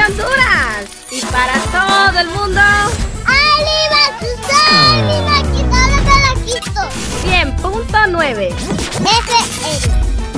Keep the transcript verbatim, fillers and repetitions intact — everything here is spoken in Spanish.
Honduras. Y para todo el mundo, ¡Arriba Susana! ¡Aquí todo te la quito! cien punto nueve F M